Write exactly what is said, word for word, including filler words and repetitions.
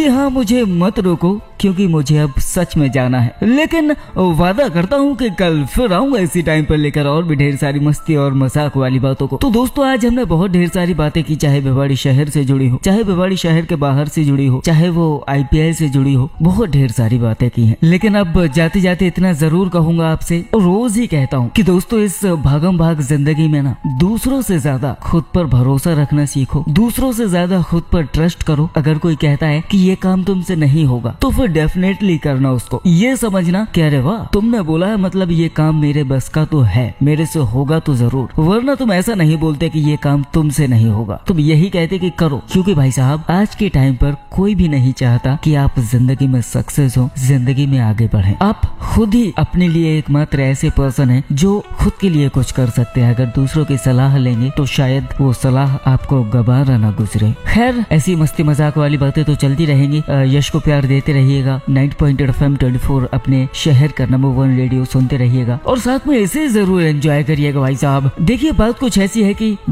जी हाँ, मुझे मत रोको क्योंकि मुझे अब सच में जाना है, लेकिन वादा करता हूँ कि कल फिर आऊंगा इसी टाइम पर लेकर और भी ढेर सारी मस्ती और मजाक वाली बातों को। तो दोस्तों आज हमने बहुत ढेर सारी बातें की, चाहे भिवाड़ी शहर से जुड़ी हो, चाहे भिवाड़ी शहर के बाहर से जुड़ी हो, चाहे वो आईपीएल से जुड़ी हो, बहुत ढेर सारी बातें की हैं। लेकिन अब जाते जाते इतना जरूर कहूंगा आपसे, रोज ही कहता हूँ कि दोस्तों इस भागम भाग जिंदगी में ना दूसरों से ज्यादा खुद पर भरोसा रखना सीखो, दूसरों से ज्यादा खुद पर ट्रस्ट करो। अगर कोई कहता है कि ये काम तुमसे नहीं होगा तो फिर डेफिनेटली करना उसको, ये समझना कि अरे वाह तुमने बोला है मतलब ये काम मेरे बस का तो है, मेरे से होगा तो जरूर, वरना तुम ऐसा नहीं बोलते कि ये काम तुमसे नहीं होगा, तुम यही कहते कि करो। क्योंकि भाई साहब आज के टाइम पर कोई भी नहीं चाहता कि आप जिंदगी में सक्सेस हो, जिंदगी में आगे बढ़े। आप खुद ही अपने लिए एकमात्र ऐसे पर्सन है जो खुद के लिए कुछ कर सकते हैं। अगर दूसरों की सलाह लेंगे तो शायद वो सलाह आपको गवारा ना गुजरे। खैर ऐसी मस्ती मजाक वाली बातें तो चलती रहेंगी। यश को प्यार देते रहिएगा। Ninety point eight F M twenty four अपने शहर का नंबर वन रेडियो सुनते रहिएगा और साथ में इसे जरूर एंजॉय करिएगा भाई साहब। देखिए बात कुछ ऐसी है कि